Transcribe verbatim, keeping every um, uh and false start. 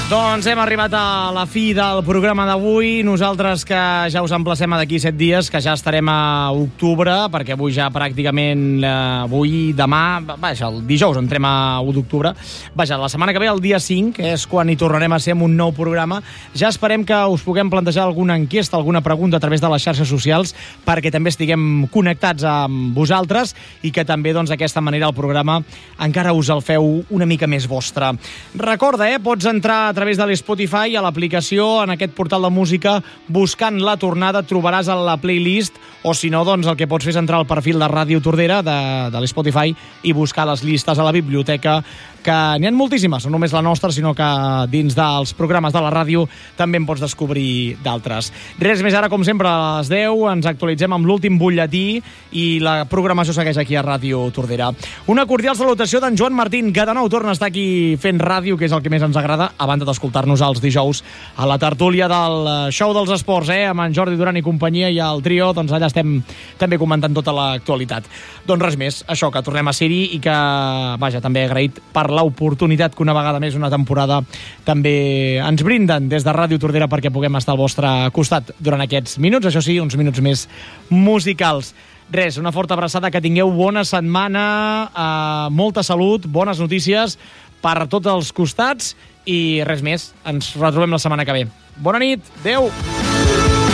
Doncs hem arribat a la fi del programa d'avui. Nosaltres que ja us emplacem a d'aquí set dies, que ja estarem a octubre, perquè avui ja pràcticament, eh, avui, demà, vaja, el dijous entrem a u d'octubre. Vaja, la setmana que ve, el dia cinc, és quan hi tornarem a ser amb un nou programa. Ja esperem que us puguem plantejar alguna enquesta, alguna pregunta a través de les xarxes socials, perquè també estiguem connectats amb vosaltres i que també, doncs, d'aquesta manera el programa encara us el feu una mica més vostre. Recorda, eh, pots entrar a través de l'Spotify, a l'aplicació, en aquest portal de música, buscant La Tornada, trobaràs a la playlist, o si no, doncs el que pots fer és entrar al perfil de Ràdio Tordera de, de l'Spotify i buscar les llistes a la biblioteca, que n'hi ha moltíssimes, no només la nostra, sinó que dins dels programes de la ràdio també en pots descobrir d'altres. Res més, ara, com sempre, a les deu ens actualitzem amb l'últim butlletí i la programació segueix aquí a Ràdio Tordera. Una cordial salutació d'en Joan Martín, que de nou torna a estar aquí fent ràdio, que és el que més ens agrada, a banda d'escoltar-nos els dijous a la tertúlia del Show dels Esports, eh, amb en Jordi Duran i companyia i el trio, doncs allà estem també comentant tota l'actualitat. Doncs res més, això, que tornem a ser-hi i que, vaja, també agraït per l'oportunitat que una vegada més, una temporada, també ens brinden des de Ràdio Tordera perquè puguem estar al vostre costat durant aquests minuts, això sí, uns minuts més musicals. Res, una forta abraçada, que tingueu bona setmana, eh, molta salut, bones notícies per tots els costats i res més, ens retrobem la setmana que ve. Bona nit, adeu!